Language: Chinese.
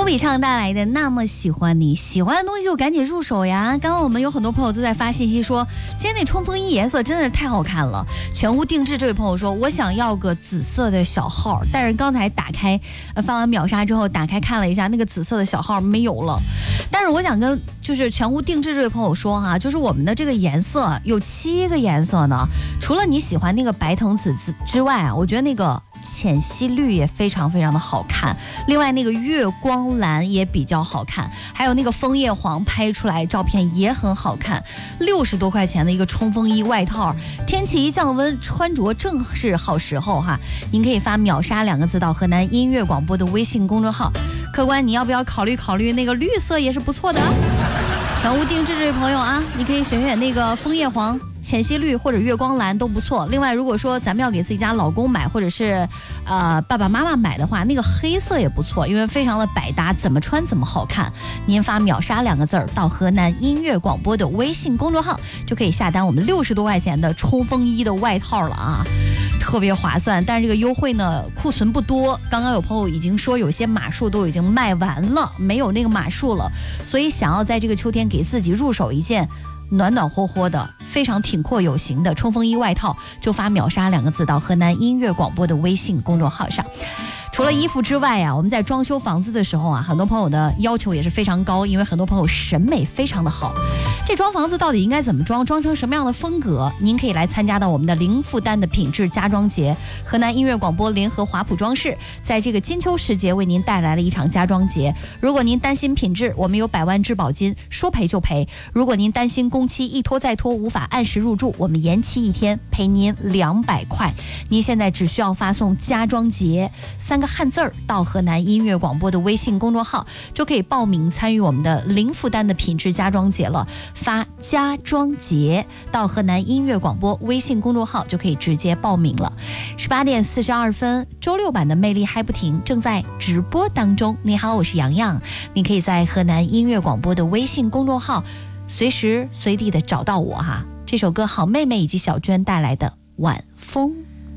比唱带来的那么喜欢你，喜欢的东西就赶紧入手呀。刚刚我们有很多朋友都在发信息说，今天那冲锋衣颜色真的是太好看了。全屋定制这位朋友说，我想要个紫色的小号，但是刚才打开发完秒杀之后打开看了一下，那个紫色的小号没有了。但是我想跟就是全屋定制这位朋友说哈，就是我们的这个颜色有7个颜色呢，除了你喜欢那个白藤紫之外啊，我觉得那个浅溪绿也非常非常的好看，另外那个月光蓝也比较好看，还有那个枫叶黄拍出来照片也很好看。60多块钱的一个冲锋衣外套，天气一降温，穿着正是好时候哈。您可以发秒杀2个字到河南音乐广播的微信公众号。客官，你要不要考虑那个绿色也是不错的。全屋定制这位朋友啊，你可以选那个枫叶黄、浅溪绿或者月光蓝都不错。另外，如果说咱们要给自己家老公买，或者是爸爸妈妈买的话，那个黑色也不错，因为非常的百搭，怎么穿怎么好看。您发秒杀2个字到河南音乐广播的微信公众号，就可以下单我们60多块钱的冲锋衣的外套了啊，特别划算。但是这个优惠呢，库存不多，刚刚有朋友已经说有些码数都已经卖完了，没有那个码数了，所以想要在这个秋天给自己入手一件暖暖和和的非常挺阔有型的冲锋衣外套，就发秒杀2个字到河南音乐广播的微信公众号上。除了衣服之外啊，我们在装修房子的时候啊，很多朋友的要求也是非常高，因为很多朋友审美非常的好。这装房子到底应该怎么装，装成什么样的风格？您可以来参加到我们的零负担的品质家装节，河南音乐广播联合华普装饰在这个金秋时节为您带来了一场家装节。如果您担心品质，我们有100万质保金，说赔就赔；如果您担心工期一拖再拖，无法按时入住，我们延期1天赔您200块。您现在只需要发送家装节3个汉字到河南音乐广播的微信公众号，就可以报名参与我们的零负担的品质家装节了。发家装节到河南音乐广播微信公众号就可以直接报名了。18点42分，周六版的魅力嗨不停正在直播当中。你好，我是洋洋，你可以在河南音乐广播的微信公众号随时随地的找到我哈。这首歌好妹妹以及小娟带来的晚风。